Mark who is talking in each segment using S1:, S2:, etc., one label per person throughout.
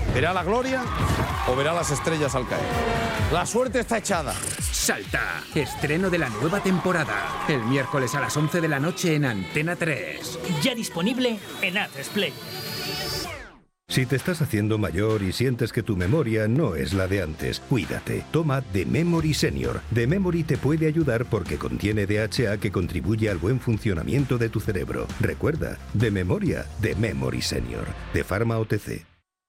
S1: ¿Verá la gloria o verá las estrellas al caer? La suerte está echada.
S2: Salta, estreno de la nueva temporada. El miércoles a las 11 de la noche en Antena 3.
S3: Ya disponible en A3
S4: Si te estás haciendo mayor y sientes que tu memoria no es la de antes, cuídate. Toma The Memory Senior. The Memory te puede ayudar porque contiene DHA que contribuye al buen funcionamiento de tu cerebro. Recuerda, de memoria, The Memory Senior. De Pharma OTC.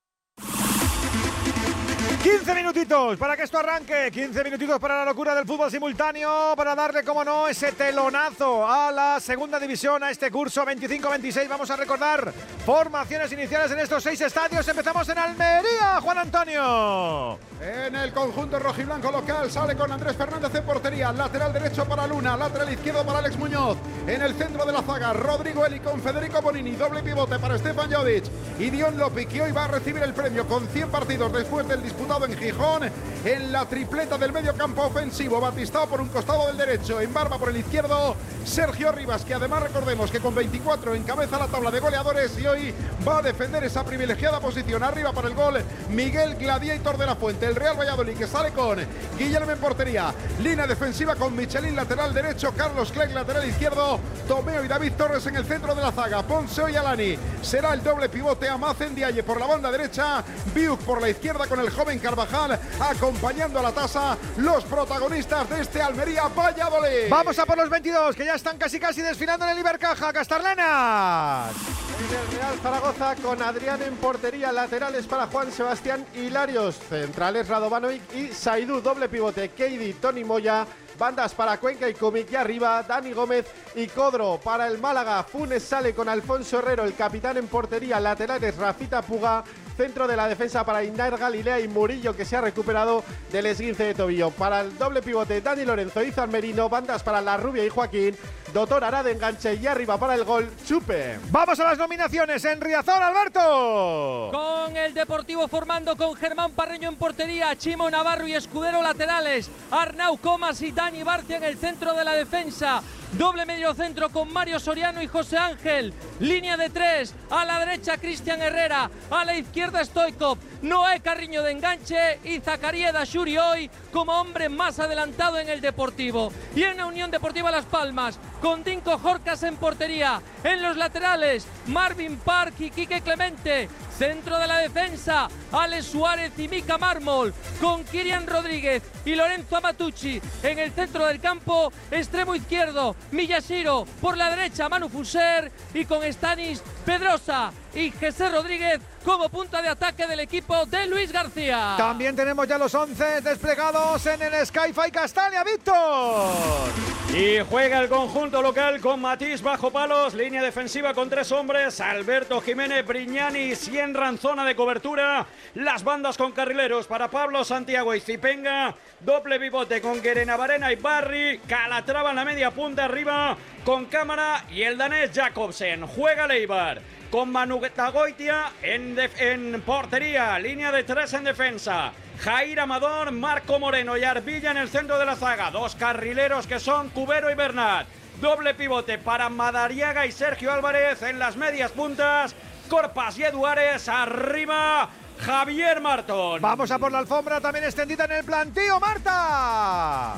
S5: 15 minutitos para que esto arranque, 15 minutitos para la locura del fútbol simultáneo, para darle, como no, ese telonazo a la segunda división, a este curso 25-26. Vamos a recordar formaciones iniciales en estos 6 estadios. Empezamos en Almería, Juan Antonio.
S6: En el conjunto rojiblanco local sale con Andrés Fernández en portería, lateral derecho para Luna, lateral izquierdo para Alex Muñoz. En el centro de la zaga, Rodrigo Eli con Federico Bonini, doble pivote para Stefan Jovic y Dion Lopi, que hoy va a recibir el premio con 100 partidos después del disputado en Gijón. En la tripleta del medio campo ofensivo, Batistao por un costado del derecho, en Barba por el izquierdo, Sergio Rivas, que además recordemos que con 24 encabeza la tabla de goleadores y hoy va a defender esa privilegiada posición. Arriba para el gol, Miguel Gladiator de la Fuente. El Real Valladolid, que sale con Guillermo en portería, línea defensiva con Michelin lateral derecho, Carlos Clegg lateral izquierdo, Tomeo y David Torres en el centro de la zaga, Ponce y Alani será el doble pivote, Amacen Diaye por la banda derecha, Biuk por la izquierda con el joven Carvajal acompañando a la tasa, los protagonistas de este Almería Valladolid.
S5: Vamos a por los 22, que ya están casi desfilando en el Ibercaja. Castarlenas.
S7: En el Real Zaragoza con Adrián en portería, laterales para Juan Sebastián Hilarios, centrales Radovanovic y Saidú, doble pivote, Keidi, Toni Moya, bandas para Cuenca y Comic y arriba Dani Gómez y Codro. Para el Málaga, Funes sale con Alfonso Herrero, el capitán en portería, laterales Rafita Puga, centro de la defensa para Inar Galilea y Murillo, que se ha recuperado del esguince de tobillo. Para el doble pivote, Dani Lorenzo y Izan Merino, bandas para La Rubia y Joaquín, Doctor Arad enganche y arriba para el gol, Chupe.
S5: Vamos a las nominaciones en Riazor, Alberto.
S8: Con el Deportivo formando con Germán Parreño en portería, Chimo Navarro y Escudero laterales, Arnau Comas y Dani Barcia en el centro de la defensa. Doble medio centro con Mario Soriano y José Ángel. Línea de 3, a la derecha Cristian Herrera, a la izquierda Stoikov, Noé Carriño de enganche y Zacarías Dashuri hoy como hombre más adelantado en el Deportivo. Y en la Unión Deportiva Las Palmas, con Dinko Jorcas en portería, en los laterales Marvin Park y Quique Clemente. Centro de la defensa, Alex Suárez y Mika Mármol, con Kirian Rodríguez y Lorenzo Amatucci. En el centro del campo, extremo izquierdo, Miyashiro. Por la derecha, Manu Fuser. Y con Stanis Pedrosa y José Rodríguez como punta de ataque del equipo de Luis García.
S5: También tenemos ya los 11 desplegados en el Sky-Fi Castalia, Víctor.
S9: Y juega el conjunto local con Matís bajo palos, línea defensiva con 3 hombres, Alberto Jiménez, Brignani y Sienra en zona de cobertura, las bandas con carrileros para Pablo Santiago y Zipenga, doble pivote con Guerena Varena y Barry, Calatrava en la media punta arriba con Cámara y el danés Jacobsen. Juega Leibar con Manu Tagoitia en portería, línea de 3 en defensa, Jair Amador, Marco Moreno y Arbilla en el centro de la zaga, 2 carrileros que son Cubero y Bernat, doble pivote para Madariaga y Sergio Álvarez en las medias puntas, Corpas y Eduares arriba, Javier Martón.
S5: Vamos a por la alfombra también extendida en el plantío, Marta.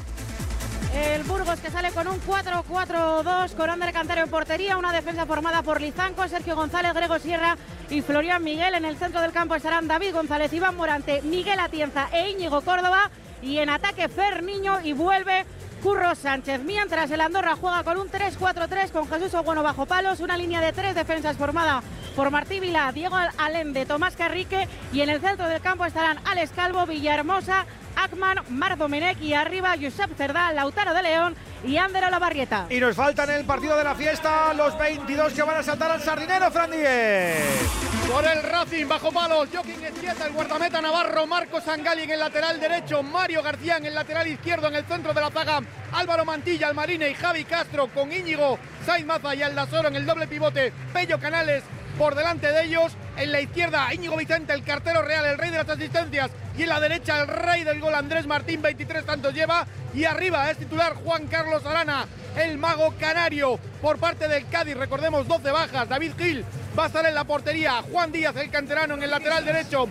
S10: El Burgos, que sale con un 4-4-2 con Ander Cantero en portería, una defensa formada por Lizanco, Sergio González, Grego Sierra y Florian Miguel. En el centro del campo estarán David González, Iván Morante, Miguel Atienza e Íñigo Córdoba, y en ataque Fer Niño y vuelve Curro Sánchez. Mientras el Andorra juega con un 3-4-3 con Jesús Ogueno bajo palos, una línea de 3 defensas formada por Martí Vila, Diego Allende, Tomás Carrique, y en el centro del campo estarán Alex Calvo, Villahermosa, Akman, Marc Domenech y arriba Josep Cerdá, Lautaro de León y Ander Olavarrieta.
S5: Y nos faltan en el partido de la fiesta los 22 que van a saltar al sardinero, Fran Díez.
S6: Por el Racing, bajo palos, Joaquín Esquieta, el guardameta navarro, Marcos Sangali en el lateral derecho, Mario García en el lateral izquierdo, en el centro de la zaga, Álvaro Mantilla, Almarine y Javi Castro, con Íñigo, Sainz Maza y Aldasoro en el doble pivote, Pello Canales por delante de ellos, en la izquierda Íñigo Vicente, el cartero real, el rey de las asistencias, y en la derecha el rey del gol Andrés Martín, 23 tantos lleva, y arriba es titular Juan Carlos Arana, el mago canario, por parte del Cádiz, recordemos 12 bajas, David Gil va a estar en la portería, Juan Díaz el canterano en el lateral derecho,